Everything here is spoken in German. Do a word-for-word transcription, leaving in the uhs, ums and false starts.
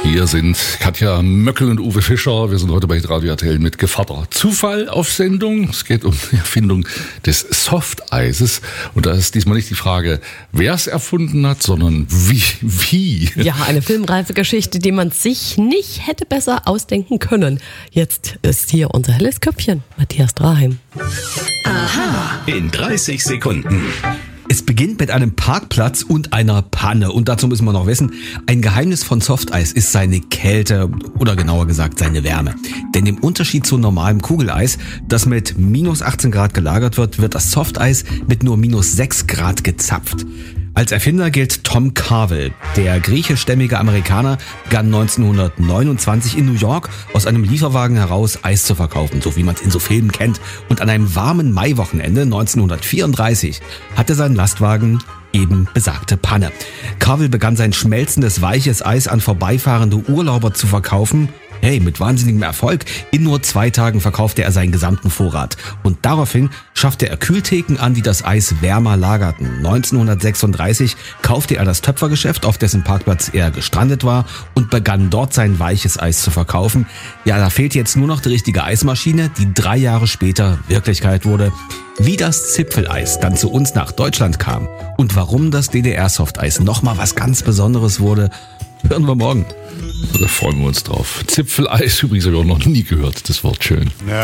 Hier sind Katja Möckel und Uwe Fischer. Wir sind heute bei Radio R T L mit Gevatter Zufall auf Sendung. Es geht um die Erfindung des Softeises. Und da ist diesmal nicht die Frage, wer es erfunden hat, sondern wie. wie. Ja, eine filmreife Geschichte, die man sich nicht hätte besser ausdenken können. Jetzt ist hier unser helles Köpfchen, Matthias Draheim. Aha. In dreißig Sekunden. Es beginnt mit einem Parkplatz und einer Panne. Und dazu müssen wir noch wissen, ein Geheimnis von Softeis ist seine Kälte oder genauer gesagt seine Wärme. Denn im Unterschied zu normalem Kugeleis, das mit minus achtzehn Grad gelagert wird, wird das Softeis mit nur minus sechs Grad gezapft. Als Erfinder gilt Tom Carvel. Der griechischstämmige Amerikaner begann neunzehnhundertneunundzwanzig in New York aus einem Lieferwagen heraus Eis zu verkaufen, so wie man es in so Filmen kennt. Und an einem warmen Maiwochenende neunzehnhundertvierunddreißig hatte sein Lastwagen eben besagte Panne. Carvel begann sein schmelzendes, weiches Eis an vorbeifahrende Urlauber zu verkaufen. Hey, mit wahnsinnigem Erfolg. In nur zwei Tagen verkaufte er seinen gesamten Vorrat. Und daraufhin schaffte er Kühltheken an, die das Eis wärmer lagerten. neunzehnhundertsechsunddreißig kaufte er das Töpfergeschäft, auf dessen Parkplatz er gestrandet war, und begann dort sein weiches Eis zu verkaufen. Ja, da fehlt jetzt nur noch die richtige Eismaschine, die drei Jahre später Wirklichkeit wurde. Wie das Zipfeleis dann zu uns nach Deutschland kam und warum das D D R-Softeis nochmal was ganz Besonderes wurde, hören wir morgen. Da freuen wir uns drauf. Zipfeleis, übrigens habe ich auch noch nie gehört, das Wort schön. Ja.